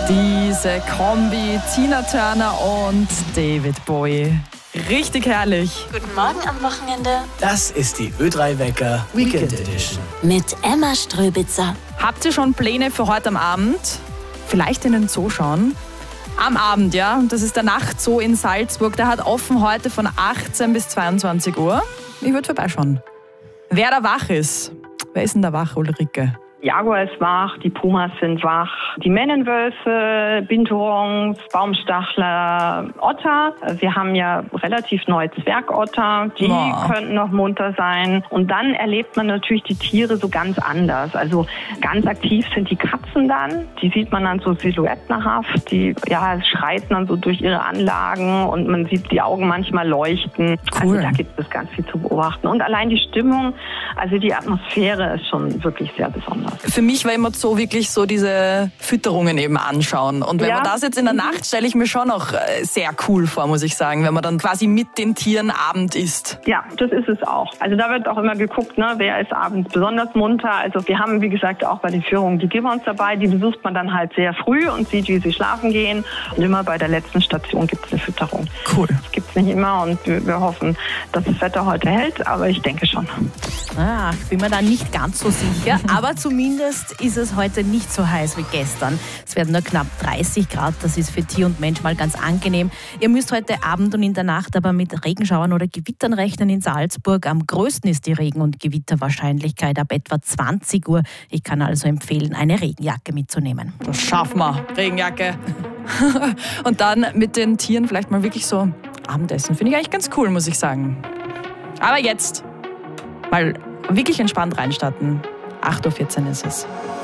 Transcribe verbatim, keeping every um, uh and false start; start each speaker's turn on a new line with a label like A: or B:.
A: Diese Kombi, Tina Turner und David Bowie. Richtig herrlich.
B: Guten Morgen am Wochenende.
C: Das ist die Ö drei Wecker Weekend Edition.
B: Mit Emma Ströbitzer.
A: Habt ihr schon Pläne für heute am Abend? Vielleicht in den Zoo schauen? Am Abend, ja. Das ist der Nachtzoo in Salzburg. Der hat offen heute von achtzehn bis zweiundzwanzig Uhr. Ich würde vorbeischauen. Wer da wach ist? Wer ist denn da wach, Ulrike?
D: Jaguar ist wach, die Pumas sind wach, die Männenwölfe, Binturons, Baumstachler, Otter. Wir haben ja relativ neue Zwergotter, die
A: Oh.
D: könnten noch munter sein. Und dann erlebt man natürlich die Tiere so ganz anders. Also ganz aktiv sind die Katzen dann. Die sieht man dann so silhouettenhaft. Die ja, schreiten dann so durch ihre Anlagen und man sieht die Augen manchmal leuchten.
A: Cool.
D: Also da gibt es ganz viel zu beobachten. Und allein die Stimmung, also die Atmosphäre ist schon wirklich sehr besonders.
A: Für mich war immer so wirklich so diese Fütterungen eben anschauen. Und wenn
D: Ja.
A: man das jetzt in der Nacht, stelle ich mir schon noch äh, sehr cool vor, muss ich sagen, wenn man dann quasi mit den Tieren Abend isst.
D: Ja, das ist es auch. Also da wird auch immer geguckt, ne, wer ist abends besonders munter. Also wir haben, wie gesagt, auch bei den Führungen die Gibbons dabei. Die besucht man dann halt sehr früh und sieht, wie sie schlafen gehen. Und immer bei der letzten Station gibt es eine Fütterung.
A: Cool.
D: Das gibt es nicht immer und wir, wir hoffen, dass das Wetter heute hält, aber ich denke schon.
E: Ah, bin mir da nicht ganz so sicher, aber zumindest ist es heute nicht so heiß wie gestern. Es werden nur knapp dreißig Grad, das ist für Tier und Mensch mal ganz angenehm. Ihr müsst heute Abend und in der Nacht aber mit Regenschauern oder Gewittern rechnen in Salzburg. Am größten ist die Regen- und Gewitterwahrscheinlichkeit ab etwa zwanzig Uhr. Ich kann also empfehlen, eine Regenjacke mitzunehmen.
A: Das schaffen wir. Regenjacke. Und dann mit den Tieren vielleicht mal wirklich so Abendessen. Finde ich eigentlich ganz cool, muss ich sagen. Aber jetzt mal wirklich entspannt reinstarten. acht Uhr vierzehn ist es.